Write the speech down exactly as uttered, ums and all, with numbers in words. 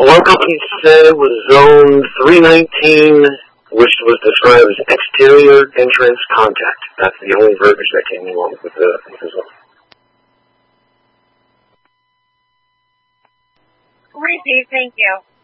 Local police said it was zone three nineteen, which was described as exterior entrance contact. That's the only verbiage that came along with the, with the zone. Repeat, thank you.